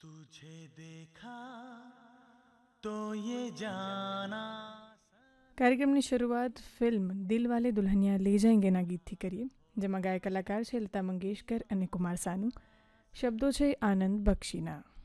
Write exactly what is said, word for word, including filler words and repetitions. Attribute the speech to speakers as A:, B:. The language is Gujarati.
A: तुझे देखा तो ये જાના
B: કાર્યક્રમની શરૂઆત ફિલ્મ દિલવાલે દુલ્હનિયા લે જાયેંગેના ગીતથી કરીએ, જેમાં ગાયક કલાકાર છે લતા મંગેશકર અને કુમાર સાનુ. શબ્દો છે આનંદ બક્ષીના.